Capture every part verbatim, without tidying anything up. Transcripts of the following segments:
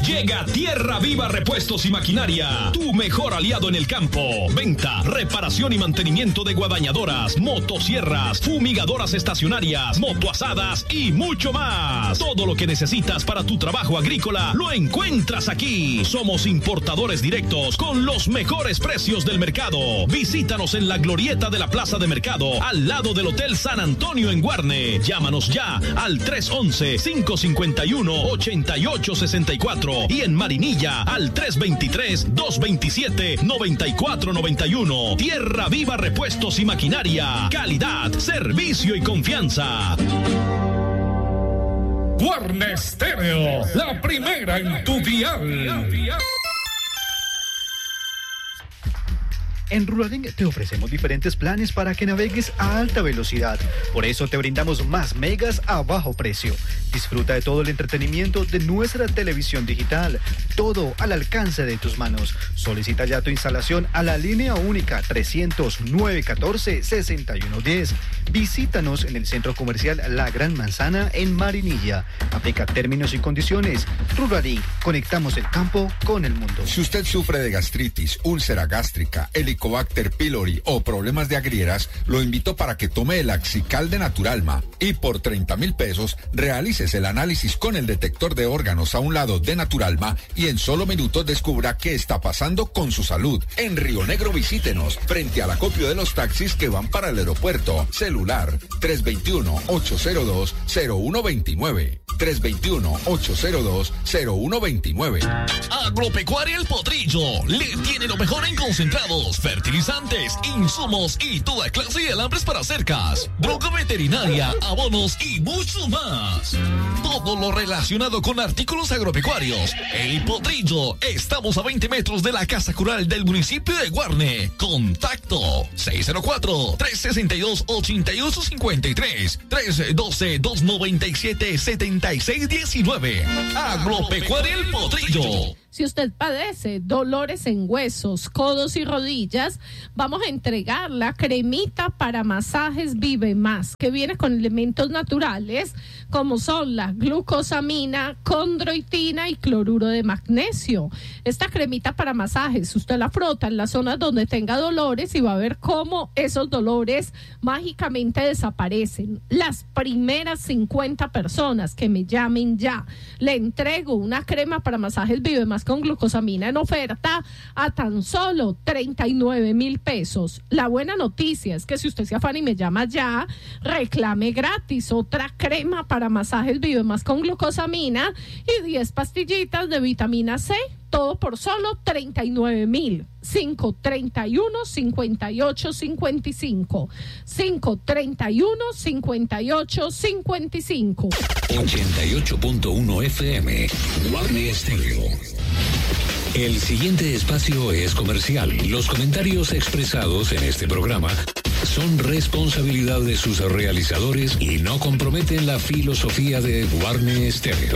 Llega Tierra Viva Repuestos y Maquinaria, tu mejor aliado en el campo. Venta, reparación y mantenimiento de guadañadoras, motosierras, fumigadoras estacionarias, motoazadas y mucho más. Todo lo que necesitas para tu trabajo agrícola lo encuentras aquí. Somos importadores directos con los mejores precios del mercado. Visítanos en la glorieta de la Plaza de Mercado, al lado del Hotel San Antonio en Guarne. Llámanos ya al tres once, cinco cincuenta y uno, ochenta y ocho sesenta y cuatro y en Marinilla al tres veintitrés, dos veintisiete, noventa y cuatro noventa y uno. Tierra Viva Repuestos y Maquinaria. Calidad, servicio y confianza. Guarne Stereo, la primera en tu dial. En Ruralink te ofrecemos diferentes planes para que navegues a alta velocidad. Por eso te brindamos más megas a bajo precio. Disfruta de todo el entretenimiento de nuestra televisión digital. Todo al alcance de tus manos. Solicita ya tu instalación a la línea única trescientos, nueve catorce, sesenta y uno diez. Visítanos en el Centro Comercial La Gran Manzana en Marinilla. Aplica términos y condiciones. Ruralink, conectamos el campo con el mundo. Si usted sufre de gastritis, úlcera gástrica, Helicobacter pylori o problemas de agrieras, lo invito para que tome el Axical de Naturalma y por treinta mil pesos realices el análisis con el detector de órganos a un lado de Naturalma y en solo minutos descubra qué está pasando con su salud. En Río Negro visítenos frente al acopio de los taxis que van para el aeropuerto. Celular tres dos uno, ocho cero dos, cero uno dos nueve. tres dos uno, ocho cero dos, cero uno dos nueve. Agropecuaria El Potrillo le tiene lo mejor en concentrados, fertilizantes, insumos y toda clase de alambres para cercas, droga veterinaria, abonos y mucho más. Todo lo relacionado con artículos agropecuarios. El Potrillo. Estamos a veinte metros de la Casa Cural del municipio de Guarne. Contacto seis cero cuatro, tres seis dos, ocho ocho cinco tres, tres uno dos, dos nueve siete, siete seis uno nueve. Agropecuaria El Potrillo. Si usted padece dolores en huesos, codos y rodillas, vamos a entregar la cremita para masajes Vive Más, que viene con elementos naturales como son la glucosamina, condroitina y cloruro de magnesio. Esta cremita para masajes, usted la frota en las zonas donde tenga dolores y va a ver cómo esos dolores mágicamente desaparecen. Las primeras cincuenta personas que me llamen ya, le entrego una crema para masajes Vive Más con glucosamina en oferta a tan solo treinta y nueve mil pesos. La buena noticia es que si usted se afana y me llama ya, reclame gratis otra crema para masajes Vive Más con glucosamina y diez pastillitas de vitamina C, todo por solo treinta y nueve mil. cinco treinta y uno, cincuenta y ocho cincuenta y cinco. cinco treinta y uno, cincuenta y ocho cincuenta y cinco. ochenta y ocho punto uno F M, Guarne Stereo. El siguiente espacio es comercial. Los comentarios expresados en este programa son responsabilidad de sus realizadores y no comprometen la filosofía de Guarne Stereo.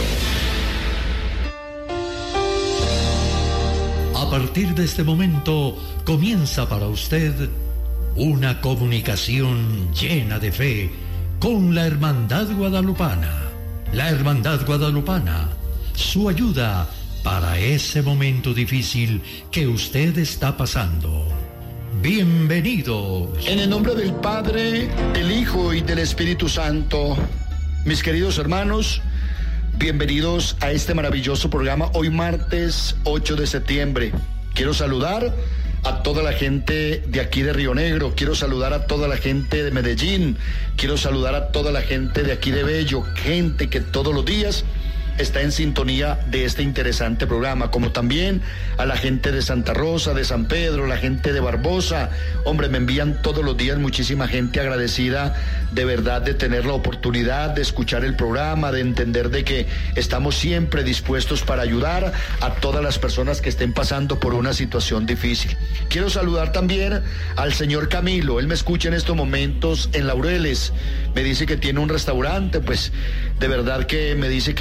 A partir de este momento comienza para usted una comunicación llena de fe con la Hermandad Guadalupana. La Hermandad Guadalupana, su ayuda para ese momento difícil que usted está pasando. Bienvenidos. En el nombre del Padre, del Hijo y del Espíritu Santo, mis queridos hermanos, bienvenidos a este maravilloso programa hoy martes ocho de septiembre. Quiero saludar a toda la gente de aquí de Río Negro, quiero saludar a toda la gente de Medellín, quiero saludar a toda la gente de aquí de Bello, gente que todos los días está en sintonía de este interesante programa, como también a la gente de Santa Rosa, de San Pedro, la gente de Barbosa. Hombre, me envían todos los días muchísima gente agradecida de verdad de tener la oportunidad de escuchar el programa, de entender de que estamos siempre dispuestos para ayudar a todas las personas que estén pasando por una situación difícil. Quiero saludar también al señor Camilo, él me escucha en estos momentos en Laureles, me dice que tiene un restaurante, pues de verdad que me dice que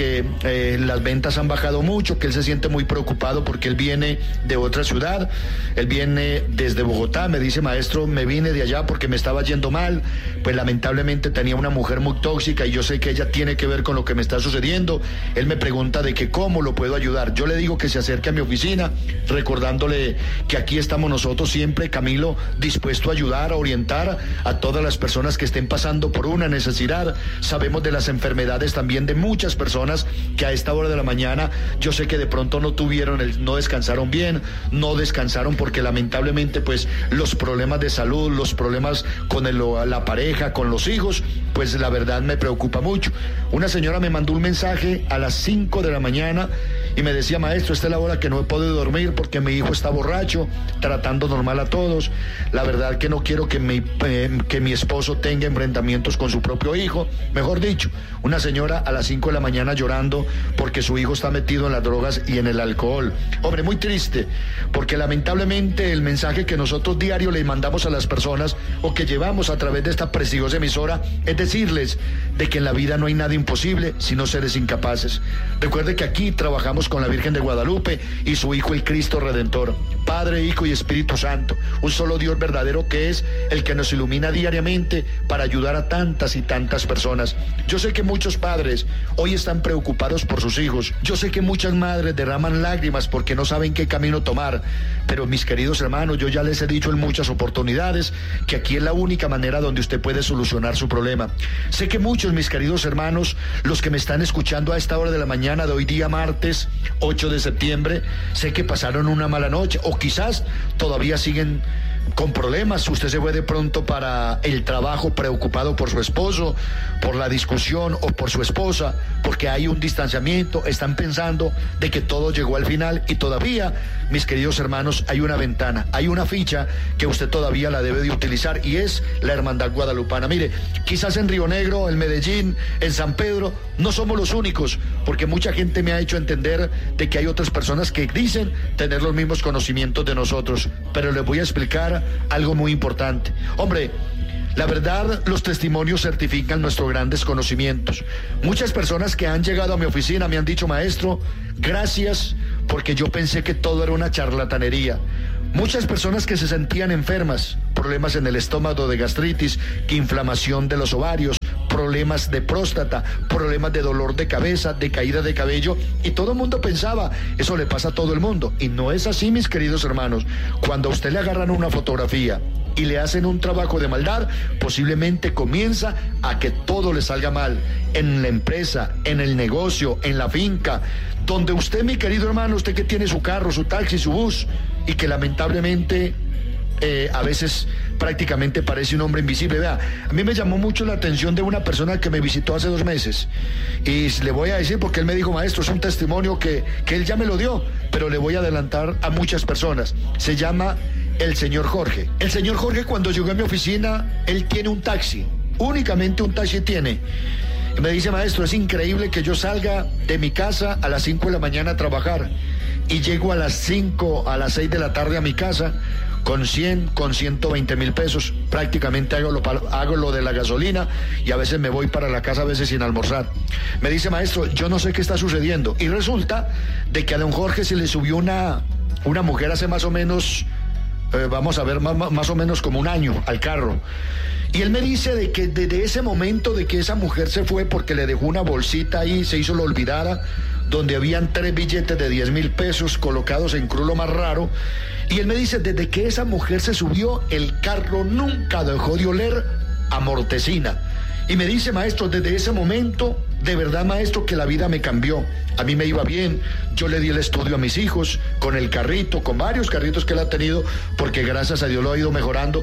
eh, las ventas han bajado mucho, que él se siente muy preocupado porque él viene de otra ciudad, él viene desde Bogotá, me dice, maestro, me vine de allá porque me estaba yendo mal, pues lamentablemente tenía una mujer muy tóxica y yo sé que ella tiene que ver con lo que me está sucediendo. Él me pregunta de que cómo lo puedo ayudar. Yo le digo que se acerque a mi oficina, recordándole que aquí estamos nosotros siempre, Camilo, dispuesto a ayudar, a orientar a todas las personas que estén pasando por una necesidad. Sabemos de las enfermedades también de muchas personas que a esta hora de la mañana yo sé que de pronto no tuvieron, el, no descansaron bien, no descansaron porque lamentablemente pues los problemas de salud, los problemas con el, la pareja, con los hijos, pues la verdad me preocupa mucho. Una señora me mandó un mensaje a las cinco de la mañana y me decía, maestro, esta es la hora que no he podido dormir porque mi hijo está borracho, tratando normal a todos. La verdad que no quiero que mi, eh, que mi esposo tenga enfrentamientos con su propio hijo. Mejor dicho, una señora a las cinco de la mañana llorando porque su hijo está metido en las drogas y en el alcohol. Hombre, muy triste, porque lamentablemente el mensaje que nosotros diario le mandamos a las personas o que llevamos a través de esta prestigiosa emisora es decirles de que en la vida no hay nada imposible, sino seres incapaces. Recuerde que aquí trabajamos con la Virgen de Guadalupe y su Hijo el Cristo Redentor, Padre, Hijo y Espíritu Santo, un solo Dios verdadero que es el que nos ilumina diariamente para ayudar a tantas y tantas personas. Yo sé que muchos padres hoy están preocupados por sus hijos, yo sé que muchas madres derraman lágrimas porque no saben qué camino tomar, pero mis queridos hermanos, yo ya les he dicho en muchas oportunidades que aquí es la única manera donde usted puede solucionar su problema. Sé que muchos, mis queridos hermanos, los que me están escuchando a esta hora de la mañana de hoy día martes ocho de septiembre, sé que pasaron una mala noche o quizás todavía siguen con problemas. Usted se fue de pronto para el trabajo preocupado por su esposo, por la discusión o por su esposa, porque hay un distanciamiento, están pensando de que todo llegó al final y todavía, mis queridos hermanos, hay una ventana, hay una ficha que usted todavía la debe de utilizar y es la Hermandad Guadalupana. Mire, quizás en Río Negro, en Medellín, en San Pedro, no somos los únicos, porque mucha gente me ha hecho entender de que hay otras personas que dicen tener los mismos conocimientos de nosotros, pero les voy a explicar algo muy importante. Hombre, la verdad, los testimonios certifican nuestros grandes conocimientos. Muchas personas que han llegado a mi oficina me han dicho, maestro, gracias, porque yo pensé que todo era una charlatanería. Muchas personas que se sentían enfermas, problemas en el estómago de gastritis, que inflamación de los ovarios, problemas de próstata, problemas de dolor de cabeza, de caída de cabello, y todo el mundo pensaba, eso le pasa a todo el mundo, y no es así, mis queridos hermanos. Cuando a usted le agarran una fotografía y le hacen un trabajo de maldad, posiblemente comienza a que todo le salga mal, en la empresa, en el negocio, en la finca, donde usted, mi querido hermano, usted que tiene su carro, su taxi, su bus, y que lamentablemente eh, a veces prácticamente parece un hombre invisible. Vea, a mí me llamó mucho la atención de una persona que me visitó hace dos meses, y le voy a decir porque él me dijo, maestro, es un testimonio que, que él ya me lo dio, pero le voy a adelantar a muchas personas. Se llama el señor Jorge. El señor Jorge, cuando llegó a mi oficina, él tiene un taxi, únicamente un taxi tiene. Y me dice, maestro, es increíble que yo salga de mi casa a las cinco de la mañana a trabajar y llego a las cinco, a las seis de la tarde a mi casa con cien, con ciento veinte mil pesos. Prácticamente hago lo, hago lo de la gasolina y a veces me voy para la casa, a veces sin almorzar. Me dice, maestro, yo no sé qué está sucediendo. Y resulta de que a don Jorge se le subió una, una mujer hace más o menos, eh, vamos a ver, más, más o menos como un año al carro. Y él me dice de que desde ese momento de que esa mujer se fue porque le dejó una bolsita ahí, se hizo lo olvidada, donde habían tres billetes de diez mil pesos colocados en cruz, lo más raro. Y él me dice, desde que esa mujer se subió, el carro nunca dejó de oler a mortecina. Y me dice, maestro, desde ese momento, de verdad, maestro, que la vida me cambió. A mí me iba bien, yo le di el estudio a mis hijos, con el carrito, con varios carritos que él ha tenido, porque gracias a Dios lo ha ido mejorando.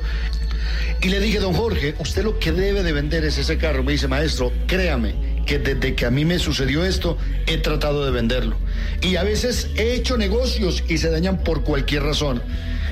Y le dije, don Jorge, usted lo que debe de vender es ese carro. Me dice, maestro, créame que desde que a mí me sucedió esto, he tratado de venderlo. Y a veces he hecho negocios y se dañan por cualquier razón.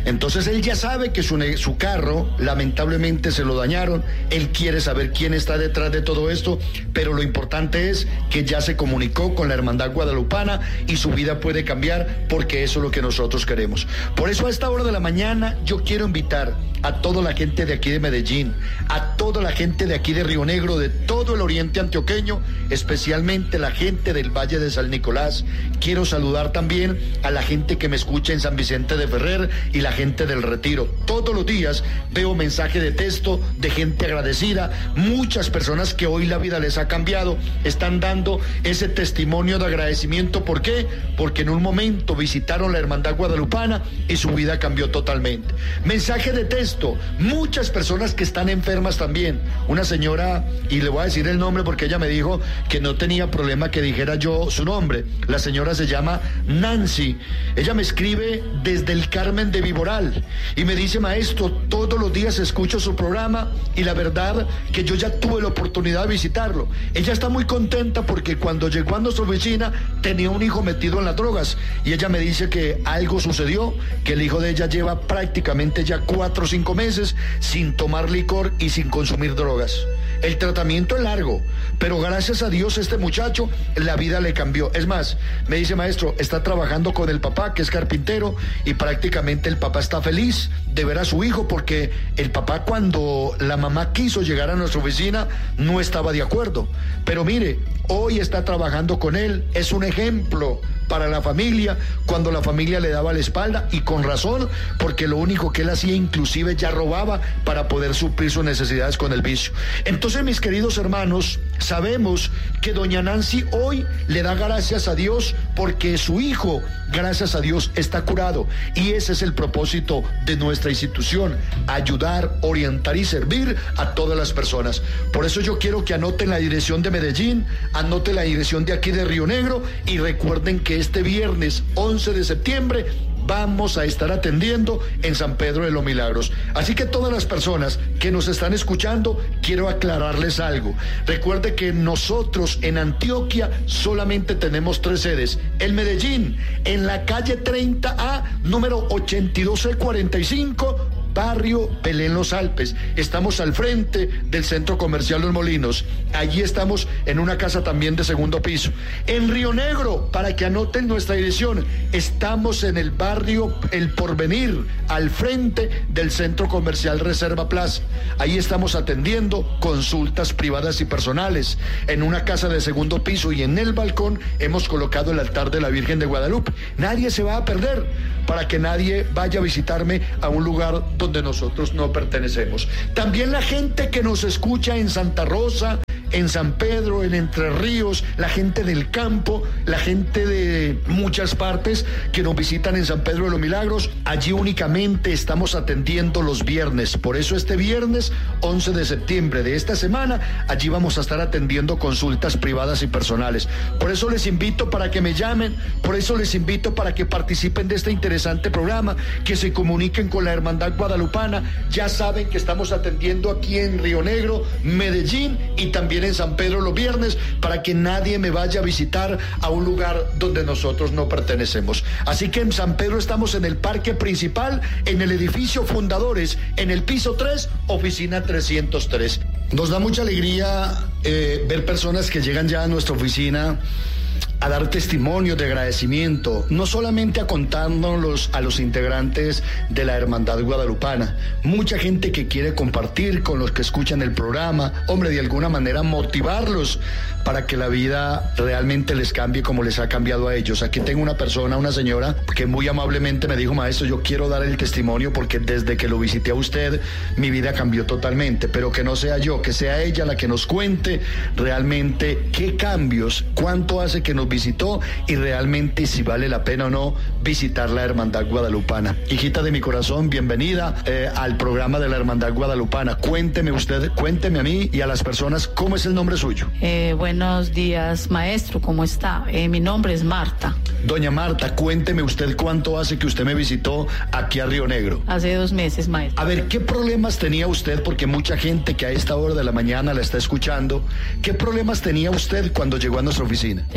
Entonces él ya sabe que su, su carro lamentablemente se lo dañaron, él quiere saber quién está detrás de todo esto, pero lo importante es que ya se comunicó con la Hermandad Guadalupana y su vida puede cambiar, porque eso es lo que nosotros queremos. Por eso a esta hora de la mañana yo quiero invitar a toda la gente de aquí de Medellín, a toda la gente de aquí de Río Negro, de todo el oriente antioqueño, especialmente la gente del Valle de San Nicolás. Quiero saludar también a la gente que me escucha en San Vicente de Ferrer y la gente del Retiro. Todos los días veo mensaje de texto de gente agradecida, muchas personas que hoy la vida les ha cambiado, están dando ese testimonio de agradecimiento. ¿Por qué? Porque en un momento visitaron la Hermandad Guadalupana y su vida cambió totalmente. Mensaje de texto, muchas personas que están enfermas también. Una señora, y le voy a decir el nombre porque ella me dijo que no tenía problema que dijera yo su nombre. La señora se llama Nancy. Ella me escribe desde el Carmen de Viboral y me dice: maestro, todos los días escucho su programa y la verdad que yo ya tuve la oportunidad de visitarlo. Ella está muy contenta porque cuando llegó a nuestra oficina tenía un hijo metido en las drogas y ella me dice que algo sucedió, que el hijo de ella lleva prácticamente ya cuatro o cinco meses sin tomar licor y sin consumir drogas. El tratamiento es largo, pero gracias a Dios este muchacho, la vida le cambió. Es más, me dice: maestro, está trabajando con el papá, que es carpintero, y prácticamente el papá está feliz de ver a su hijo, porque el papá, cuando la mamá quiso llegar a nuestra oficina, no estaba de acuerdo. Pero mire, hoy está trabajando con él, es un ejemplo para la familia, cuando la familia le daba la espalda, y con razón, porque lo único que él hacía, inclusive ya robaba para poder suplir sus necesidades con el vicio. Entonces, mis queridos hermanos, sabemos que doña Nancy hoy le da gracias a Dios porque su hijo, gracias a Dios, está curado, y ese es el propósito de nuestra institución: ayudar, orientar y servir a todas las personas. Por eso yo quiero que anoten la dirección de Medellín, anoten la dirección de aquí de Río Negro, y recuerden que este viernes once de septiembre vamos a estar atendiendo en San Pedro de los Milagros. Así que todas las personas que nos están escuchando, quiero aclararles algo. Recuerde que nosotros en Antioquia solamente tenemos tres sedes. En Medellín, en la calle treinta A, número ochenta y dos cuarenta y cinco, barrio Belén Los Alpes. Estamos al frente del Centro Comercial Los Molinos. Allí estamos en una casa también de segundo piso. En Río Negro, para que anoten nuestra dirección, estamos en el barrio El Porvenir, al frente del Centro Comercial Reserva Plaza. Ahí estamos atendiendo consultas privadas y personales. En una casa de segundo piso y en el balcón hemos colocado el altar de la Virgen de Guadalupe. Nadie se va a perder, para que nadie vaya a visitarme a un lugar donde nosotros no pertenecemos. También la gente que nos escucha en Santa Rosa, en San Pedro, en Entre Ríos, la gente del campo, la gente de muchas partes que nos visitan en San Pedro de los Milagros, allí únicamente estamos atendiendo los viernes. Por eso este viernes once de septiembre de esta semana, allí vamos a estar atendiendo consultas privadas y personales. Por eso les invito para que me llamen, por eso les invito para que participen de este interesante programa, que se comuniquen con la Hermandad Guadalupana. Ya saben que estamos atendiendo aquí en Río Negro, Medellín y también en San Pedro los viernes, para que nadie me vaya a visitar a un lugar donde nosotros no pertenecemos. Así que en San Pedro estamos en el parque principal, en el edificio Fundadores, en el piso tres, oficina trescientos tres. Nos da mucha alegría eh, ver personas que llegan ya a nuestra oficina a dar testimonio de agradecimiento, no solamente a contárnoslos a los integrantes de la Hermandad Guadalupana, mucha gente que quiere compartir con los que escuchan el programa, hombre, de alguna manera motivarlos para que la vida realmente les cambie como les ha cambiado a ellos. Aquí tengo una persona, una señora, que muy amablemente me dijo: maestro, yo quiero dar el testimonio porque desde que lo visité a usted, mi vida cambió totalmente, pero que no sea yo, que sea ella la que nos cuente realmente qué cambios, cuánto hace que nos visitó y realmente si vale la pena o no visitar la Hermandad Guadalupana. Hijita de mi corazón, bienvenida eh, al programa de la Hermandad Guadalupana. Cuénteme usted, cuénteme a mí y a las personas, ¿cómo es el nombre suyo? Eh, buenos días, maestro, ¿cómo está? Eh, mi nombre es Marta. Doña Marta, cuénteme usted cuánto hace que usted me visitó aquí a Río Negro. Hace dos meses, maestro. A ver, ¿qué problemas tenía usted? Porque mucha gente que a esta hora de la mañana la está escuchando, ¿qué problemas tenía usted cuando llegó a nuestra oficina? Tenía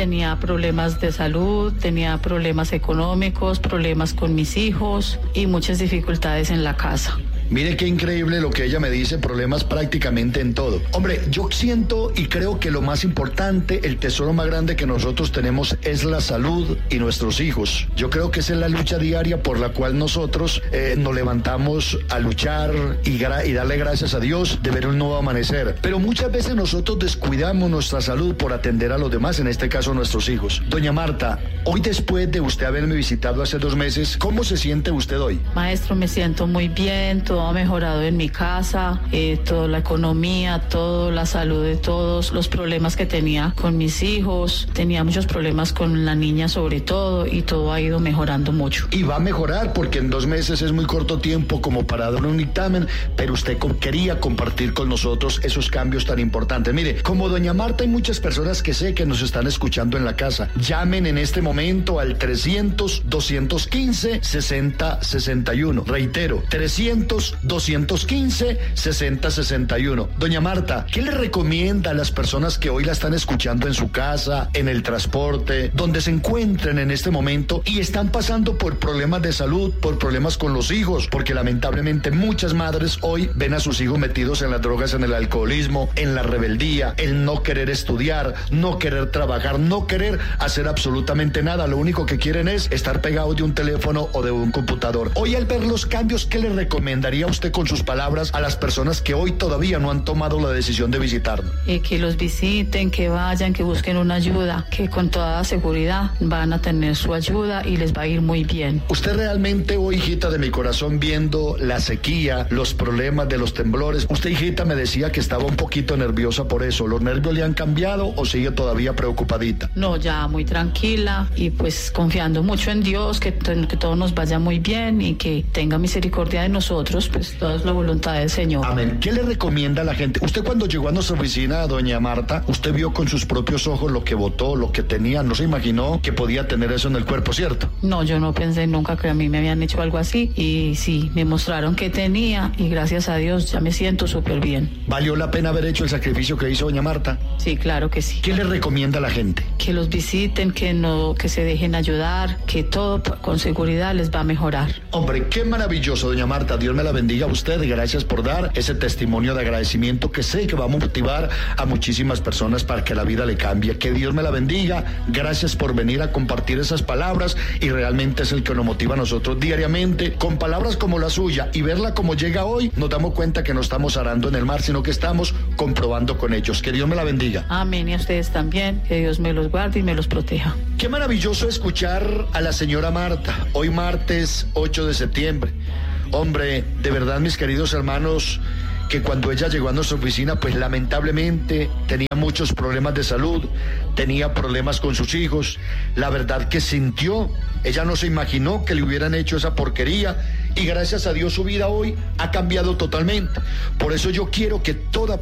problemas de salud, tenía problemas económicos, problemas con mis hijos y muchas dificultades en la casa. Mire qué increíble lo que ella me dice, problemas prácticamente en todo. Hombre, yo siento y creo que lo más importante, el tesoro más grande que nosotros tenemos es la salud y nuestros hijos. Yo creo que esa es la lucha diaria por la cual nosotros eh, nos levantamos a luchar y, gra- y darle gracias a Dios de ver un nuevo amanecer. Pero muchas veces nosotros descuidamos nuestra salud por atender a los demás, en este caso a nuestros hijos. Doña Marta, hoy después de usted haberme visitado hace dos meses, ¿cómo se siente usted hoy? Maestro, me siento muy bien, todo ha mejorado en mi casa, eh, toda la economía, toda la salud de todos, los problemas que tenía con mis hijos, tenía muchos problemas con la niña sobre todo y todo ha ido mejorando mucho. Y va a mejorar porque en dos meses es muy corto tiempo como para dar un dictamen, pero usted co- quería compartir con nosotros esos cambios tan importantes. Mire, como doña Marta hay muchas personas que sé que nos están escuchando en la casa. Llamen en este momento al trescientos, doscientos quince, sesenta sesenta y uno. Reitero, trescientos, doscientos quince, sesenta sesenta y uno. Doña Marta, ¿qué le recomienda a las personas que hoy la están escuchando en su casa, en el transporte, donde se encuentren en este momento y están pasando por problemas de salud, por problemas con los hijos? Porque lamentablemente muchas madres hoy ven a sus hijos metidos en las drogas, en el alcoholismo, en la rebeldía, el no querer estudiar, no querer trabajar, no querer hacer absolutamente nada. Lo único que quieren es estar pegados de un teléfono o de un computador. Hoy, al ver los cambios, ¿qué le recomendaría usted con sus palabras a las personas que hoy todavía no han tomado la decisión de visitarnos? Eh, que los visiten, que vayan, que busquen una ayuda, que con toda seguridad van a tener su ayuda y les va a ir muy bien. Usted realmente hoy, hijita de mi corazón, viendo la sequía, los problemas de los temblores, usted, hijita, me decía que estaba un poquito nerviosa por eso. ¿Los nervios le han cambiado o sigue todavía preocupadita? No, ya muy tranquila y pues confiando mucho en Dios, que, que todo nos vaya muy bien y que tenga misericordia de nosotros, pues toda es la voluntad del Señor. Amén. ¿Qué le recomienda a la gente? Usted, cuando llegó a nuestra oficina, doña Marta, usted vio con sus propios ojos lo que votó, lo que tenía, no se imaginó que podía tener eso en el cuerpo, ¿cierto? No, yo no pensé nunca que a mí me habían hecho algo así y sí, me mostraron que tenía y gracias a Dios ya me siento súper bien. ¿Valió la pena haber hecho el sacrificio que hizo doña Marta? Sí, claro que sí. ¿Qué le recomienda a la gente? Que los visiten, que no, que se dejen ayudar, que todo con seguridad les va a mejorar. Hombre, qué maravilloso, doña Marta. Dios me la bendiga a usted y gracias por dar ese testimonio de agradecimiento que sé que va a motivar a muchísimas personas para que la vida le cambie. Que Dios me la bendiga. Gracias por venir a compartir esas palabras y realmente es el que nos motiva a nosotros diariamente. Con palabras como la suya y verla como llega hoy, nos damos cuenta que no estamos arando en el mar, sino que estamos comprobando con ellos. Que Dios me la bendiga. Amén, y a ustedes también. Que Dios me los guarde y me los proteja. Qué maravilloso escuchar a la señora Marta, hoy martes ocho de septiembre. Hombre, de verdad, mis queridos hermanos, que cuando ella llegó a nuestra oficina, pues lamentablemente tenía muchos problemas de salud, tenía problemas con sus hijos. La verdad que sintió, ella no se imaginó que le hubieran hecho esa porquería y gracias a Dios su vida hoy ha cambiado totalmente. Por eso yo quiero que toda